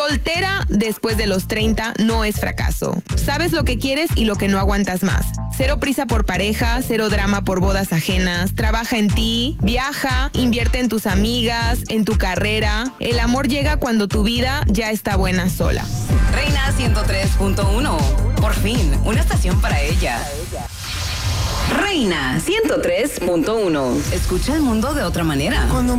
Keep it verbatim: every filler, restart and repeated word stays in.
Soltera después de los treinta no es fracaso. Sabes lo que quieres y lo que no aguantas más. Cero prisa por pareja, cero drama por bodas ajenas. Trabaja en ti, viaja, invierte en tus amigas, en tu carrera. El amor llega cuando tu vida ya está buena sola. Reina ciento tres punto uno. Por fin, una estación para ella. Reina ciento tres punto uno. Escucha el mundo de otra manera. Cuando